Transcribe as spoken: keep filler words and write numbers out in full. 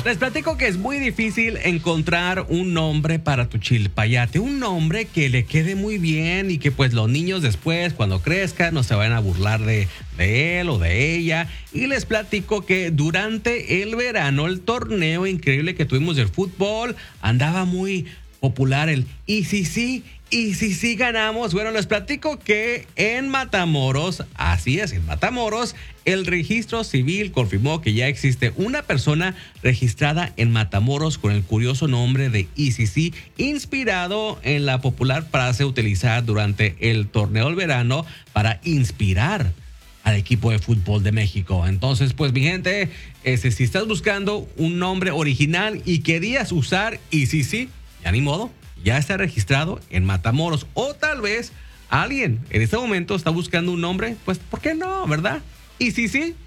Les platico que es muy difícil encontrar un nombre para tu chilpayate, un nombre que le quede muy bien y que pues los niños después, cuando crezcan, no se vayan a burlar de, de él o de ella. Y les platico que durante el verano, el torneo increíble que tuvimos del fútbol, andaba muy popular el y si sí, y si sí ganamos. Bueno, les platico que en Matamoros, así es, en Matamoros, el registro civil confirmó que ya existe una persona registrada en Matamoros con el curioso nombre de I C C, inspirado en la popular frase utilizada durante el torneo del verano para inspirar al equipo de fútbol de México. Entonces, pues mi gente, ese, si estás buscando un nombre original y querías usar I C C, ya ni modo, ya está registrado en Matamoros. O tal vez alguien en este momento está buscando un nombre, pues ¿por qué no, verdad? Y sí, sí,